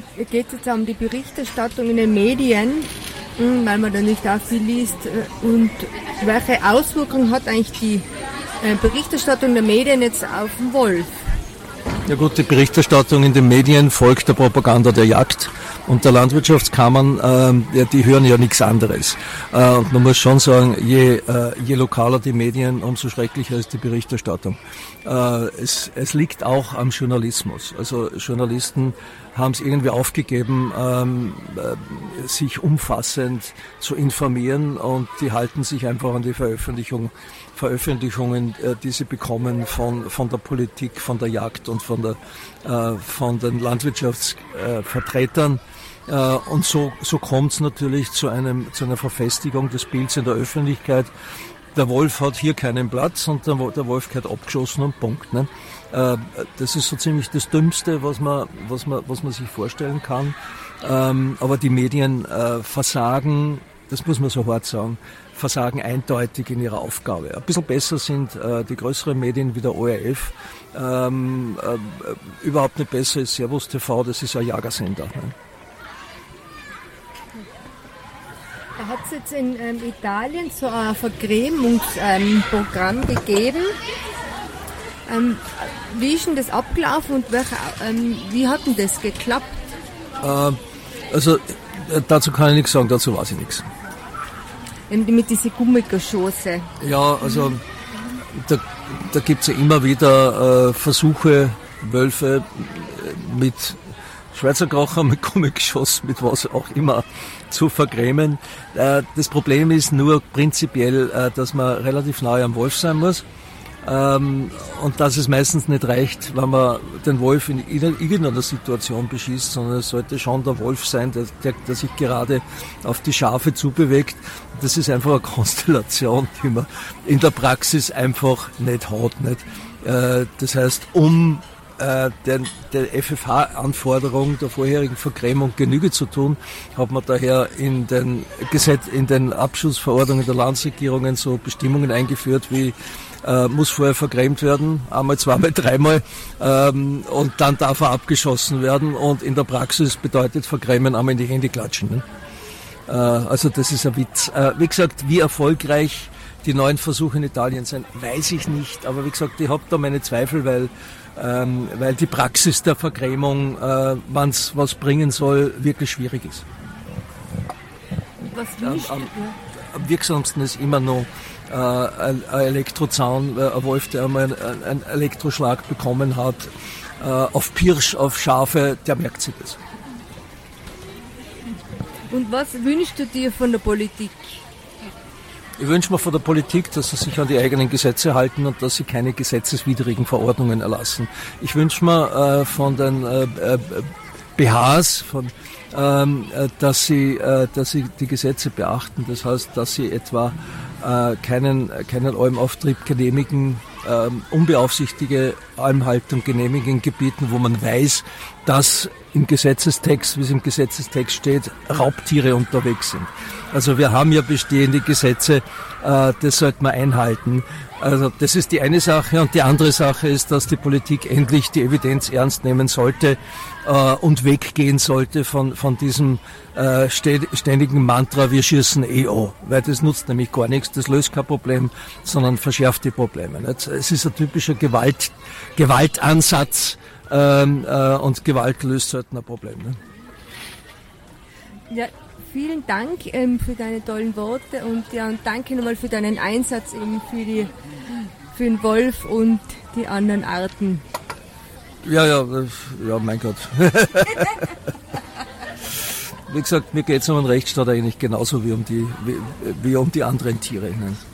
geht es jetzt um die Berichterstattung in den Medien, weil man da nicht auch viel liest. Und welche Auswirkungen hat eigentlich die Berichterstattung der Medien jetzt auf den Wolf? Ja gut, die Berichterstattung in den Medien folgt der Propaganda der Jagd und der Landwirtschaftskammern, die hören ja nichts anderes. Und man muss schon sagen, je lokaler die Medien, umso schrecklicher ist die Berichterstattung. Es liegt auch am Journalismus. Also Journalisten haben es irgendwie aufgegeben, sich umfassend zu informieren, und die halten sich einfach an die Veröffentlichungen, die sie bekommen von der Politik, von der Jagd und von den Landwirtschaftsvertretern. Und so kommt es natürlich zu einer Verfestigung des Bilds in der Öffentlichkeit. Der Wolf hat hier keinen Platz und der Wolf gehört abgeschossen und Punkt. Ne? Das ist so ziemlich das Dümmste, was man sich vorstellen kann. Aber die Medien versagen, das muss man so hart sagen, versagen eindeutig in ihrer Aufgabe. Ein bisschen besser sind die größeren Medien wie der ORF. Überhaupt nicht besser ist Servus TV, das ist ein Jagersender. Ne? Da hat es jetzt in Italien so ein Vergrämungsprogramm gegeben. Wie ist denn das abgelaufen und wie hat denn das geklappt? Also dazu kann ich nichts sagen, dazu weiß ich nichts. Mit dieser Gummigeschosse. Ja, also da gibt es ja immer wieder Versuche, Wölfe mit Schweizer Kracher, mit Gummigeschoss, mit was auch immer zu vergrämen. Das Problem ist nur prinzipiell, dass man relativ nahe am Wolf sein muss. Und dass es meistens nicht reicht, wenn man den Wolf in irgendeiner Situation beschießt, sondern es sollte schon der Wolf sein, der sich gerade auf die Schafe zubewegt. Das ist einfach eine Konstellation, die man in der Praxis einfach nicht hat. Nicht? Das heißt, um der FFH-Anforderung der vorherigen Vergrämung Genüge zu tun, hat man daher in den Abschussverordnungen der Landesregierungen so Bestimmungen eingeführt wie muss vorher vergrämt werden, einmal, zweimal, dreimal, und dann darf er abgeschossen werden, und in der Praxis bedeutet Vergrämen einmal in die Hände klatschen. Ne? Also das ist ein Witz. Wie gesagt, wie erfolgreich die neuen Versuche in Italien sind, weiß ich nicht, aber wie gesagt, ich habe da meine Zweifel, weil die Praxis der Vergrämung, wenn es was bringen soll, wirklich schwierig ist. Was nicht? Am wirksamsten ist immer noch ein Elektrozaun, ein Wolf, der einmal einen Elektroschlag bekommen hat, auf Pirsch, auf Schafe, der merkt sich das. Und was wünschst du dir von der Politik? Ich wünsche mir von der Politik, dass sie sich an die eigenen Gesetze halten und dass sie keine gesetzeswidrigen Verordnungen erlassen. Ich wünsche mir von den BHs, dass sie die Gesetze beachten. Das heißt, dass sie etwa keinen Almauftrieb genehmigen, unbeaufsichtigte Almhaltung genehmigen in Gebieten, wo man weiß, dass im Gesetzestext, wie es im Gesetzestext steht, Raubtiere unterwegs sind. Also wir haben ja bestehende Gesetze, das sollte man einhalten. Also das ist die eine Sache, und die andere Sache ist, dass die Politik endlich die Evidenz ernst nehmen sollte und weggehen sollte von diesem ständigen Mantra, wir schießen an, weil das nutzt nämlich gar nichts, das löst kein Problem, sondern verschärft die Probleme. Nicht? Es ist ein typischer Gewaltansatz, und Gewalt löst selten ein Problem. Ne? Ja, vielen Dank für deine tollen Worte und danke nochmal für deinen Einsatz eben für den Wolf und die anderen Arten. Ja, mein Gott. Wie gesagt, mir geht es um den Rechtsstaat eigentlich genauso wie um die anderen Tiere. Ne?